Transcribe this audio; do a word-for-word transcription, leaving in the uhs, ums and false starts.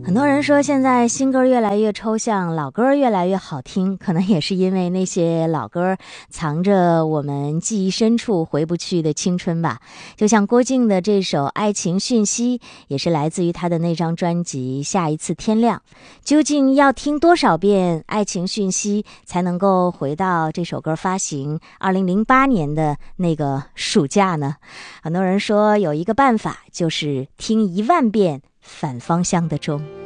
很多人说现在新歌越来越抽象，老歌越来越好听，可能也是因为那些老歌藏着我们记忆深处回不去的青春吧。就像郭靖的这首《爱情讯息》，也是来自于他的那张专辑《下一次天亮》。究竟要听多少遍《爱情讯息》才能够回到这首歌发行二零零八年的那个暑假呢？很多人说有一个办法，就是听一万遍反方向的钟。